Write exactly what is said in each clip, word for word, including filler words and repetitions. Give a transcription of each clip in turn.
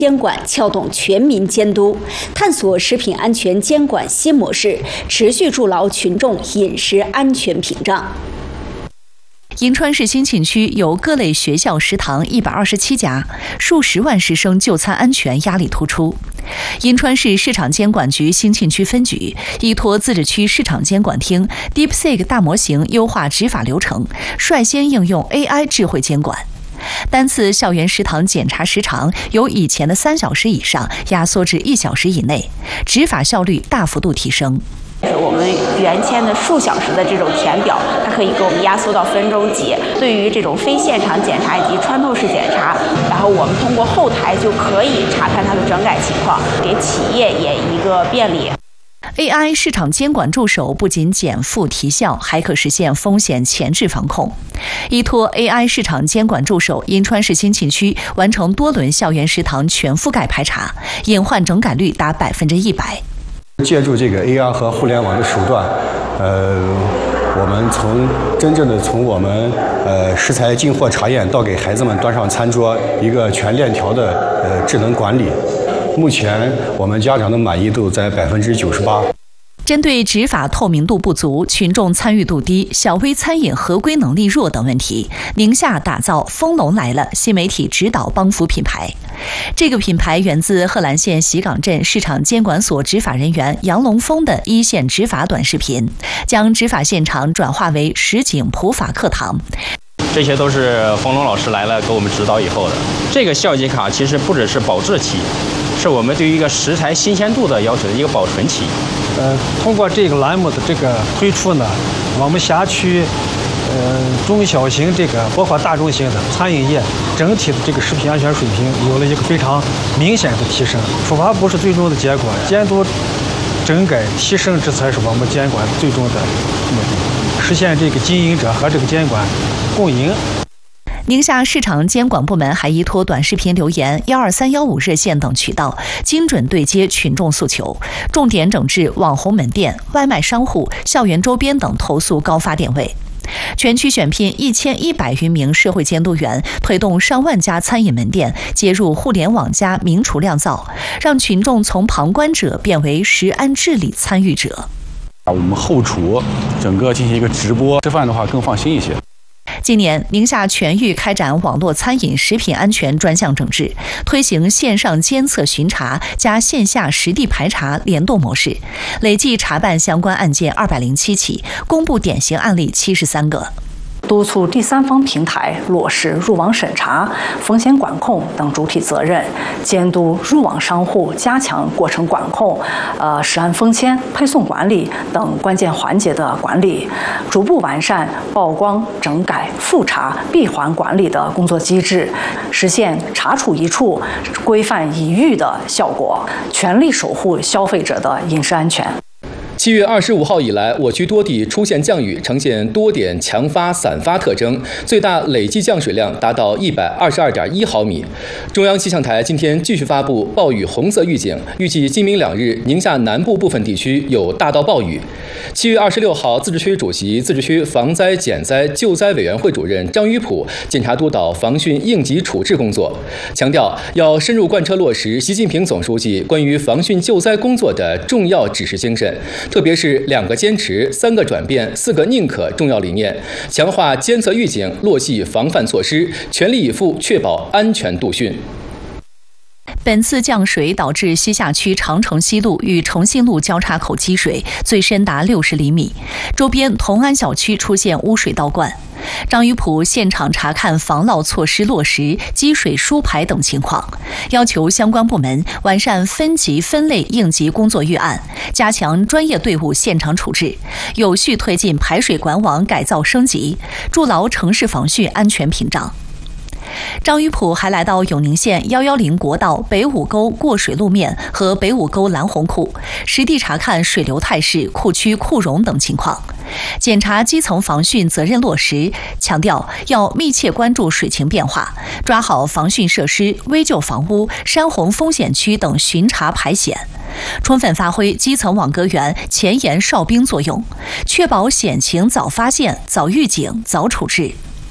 监管撬动全民监督，探索食品安全监管新模式，持续筑牢群众饮食安全屏障。 银川市兴庆区有各类学校食堂一百二十七家，数十万师生就餐安全压力突出。银川市市场监管局兴庆区分局依托自治区市场监管厅 DeepSeek 大模型优化执法流程，率先应用 A I 智慧监管。单次校园食堂检查时长由以前的三小时以上压缩至一小时以内，执法效率大幅度提升。 我们原先的数小时的这种填表，它可以给我们压缩到分钟级。对于这种非现场检查以及穿透式检查，然后我们通过后台就可以查看它的整改情况，给企业也一个便利。 A I 市场监管助手不仅减负提效，还可实现风险前置防控。依托 A I 市场监管助手，银川市兴庆区完成多轮校园食堂全覆盖排查，隐患整改率达百分之一百。 借助这个 A I 和互联网的手段，呃，我们从真正的从我们呃食材进货查验到给孩子们端上餐桌，一个全链条的呃智能管理。目前我们家长的满意度在百分之九十八。 针对执法透明度不足、群众参与度低、小微餐饮合规能力弱等问题，宁夏打造“丰隆来了”新媒体指导帮扶品牌。这个品牌源自贺兰县喜岗镇市场监管所执法人员杨龙峰的一线执法短视频，将执法现场转化为实景普法课堂。 这些都是丰隆老师来了给我们指导以后的。这个校级卡其实不只是保质期，是我们对于一个食材新鲜度的要求的一个保存期。 呃，通过这个栏目的这个推出呢，我们辖区呃中小型这个包括大中型的餐饮业整体的这个食品安全水平有了一个非常明显的提升。处罚不是最终的结果，监督整改提升，这才是我们监管最终的目的，实现这个经营者和这个监管共赢。 宁夏市场监管部门还依托短视频留言、一二三一五热线等渠道，精准对接群众诉求，重点整治网红门店、外卖商户、校园周边等投诉高发点位。全区选聘一千一百余名社会监督员，推动上万家餐饮门店接入互联网加明厨亮灶，让群众从旁观者变为食安治理参与者。 我们后厨整个进行一个直播，吃饭的话更放心一些。 今年，宁夏全域开展网络餐饮食品安全专项整治，推行线上监测巡查加线下实地排查联动模式，累计查办相关案件二百零七起，公布典型案例七十三个。 督促第三方平台落实入网审查、风险管控等主体责任，监督入网商户加强过程管控、呃食安封签、配送管理等关键环节的管理，逐步完善曝光、整改、复查、闭环管理的工作机制，实现查处一处、规范一域的效果，全力守护消费者的饮食安全。 七月二十五号以来，我区多地出现降雨，呈现多点强发散发特征，最大累计降水量达到一百二十二点一毫米。中央气象台今天继续发布暴雨红色预警，预计今明两日宁夏南部部分地区有大到暴雨。七月二十六号，自治区主席、自治区防灾减灾救灾委员会主任张于普检查督导防汛应急处置工作，强调要深入贯彻落实习近平总书记关于防汛救灾工作的重要指示精神。特别是两个坚持、三个转变、四个宁可重要理念，强化监测预警、落细防范措施，全力以赴确保安全度汛。 本次降水导致西夏区长城西路与重信路交叉口积水，最深达六十厘米，周边同安小区出现污水倒灌。张于普现场查看防涝措施落实、积水疏排等情况，要求相关部门完善分级分类应急工作预案，加强专业队伍现场处置，有序推进排水管网改造升级，筑牢城市防汛安全屏障。张于普还来到永宁县一一零国道北五沟过水路面和北五沟拦洪库，实地查看水流态势、库区库容等情况，检查基层防汛责任落实，强调要密切关注水情变化，抓好防汛设施、危旧房屋、山洪风险区等巡查排险，充分发挥基层网格员前沿哨兵作用，确保险情早发现、早预警、早处置。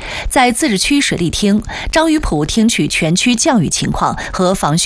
在自治区水利厅，张雨浦听取全区降雨情况和防汛